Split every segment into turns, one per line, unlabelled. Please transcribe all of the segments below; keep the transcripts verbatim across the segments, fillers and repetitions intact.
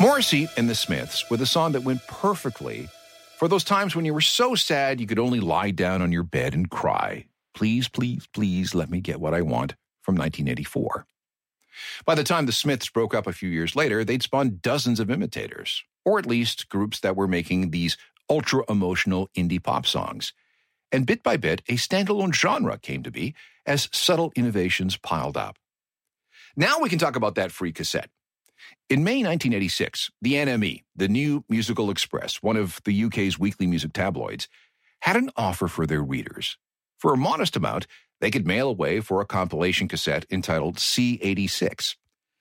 Morrissey and the Smiths with a song that went perfectly for those times when you were so sad you could only lie down on your bed and cry. Please, please, please let me get what I want, from nineteen eighty-four. By the time the Smiths broke up a few years later, they'd spawned dozens of imitators, or at least groups that were making these ultra-emotional indie pop songs. And bit by bit, a standalone genre came to be as subtle innovations piled up. Now we can talk about that free cassette. In May nineteen eighty-six, the N M E, the New Musical Express, one of the U K's weekly music tabloids, had an offer for their readers. For a modest amount, they could mail away for a compilation cassette entitled C eighty-six.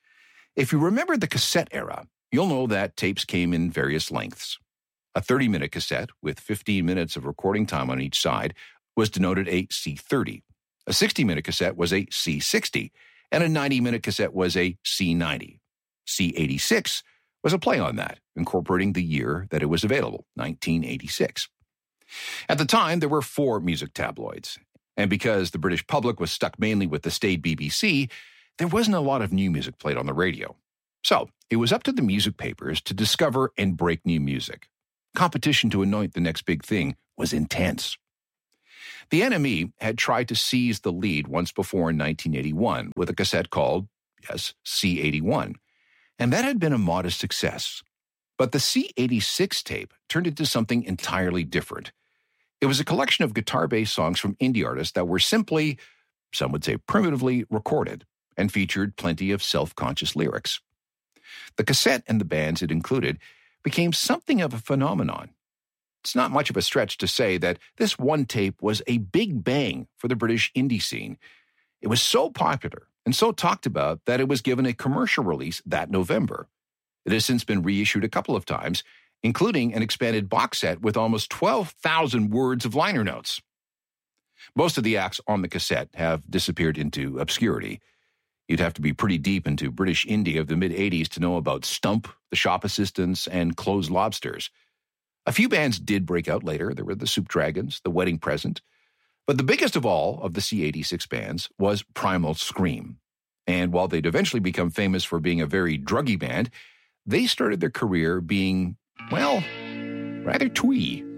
If you remember the cassette era, you'll know that tapes came in various lengths. A thirty-minute cassette with fifteen minutes of recording time on each side was denoted a C thirty. A sixty-minute cassette was a C sixty, and a ninety-minute cassette was a C ninety. C eighty-six was a play on that, incorporating the year that it was available, nineteen eighty-six. At the time, there were four music tabloids, and because the British public was stuck mainly with the staid B B C, there wasn't a lot of new music played on the radio. So, it was up to the music papers to discover and break new music. Competition to anoint the next big thing was intense. The N M E had tried to seize the lead once before in nineteen eighty-one with a cassette called, yes, C eighty-one, and that had been a modest success. But the C eighty-six tape turned into something entirely different. It was a collection of guitar-based songs from indie artists that were simply, some would say primitively, recorded and featured plenty of self-conscious lyrics. The cassette and the bands it included became something of a phenomenon. It's not much of a stretch to say that this one tape was a big bang for the British indie scene. It was so popular and so talked about that it was given a commercial release that November. It has since been reissued a couple of times, including an expanded box set with almost twelve thousand words of liner notes. Most of the acts on the cassette have disappeared into obscurity. You'd have to be pretty deep into British indie of the mid-eighties to know about Stump, the Shop Assistants, and Closed Lobsters. A few bands did break out later. There were the Soup Dragons, the Wedding Present. But the biggest of all of the C eighty-six bands was Primal Scream. And while they'd eventually become famous for being a very druggy band, they started their career being, well, rather twee.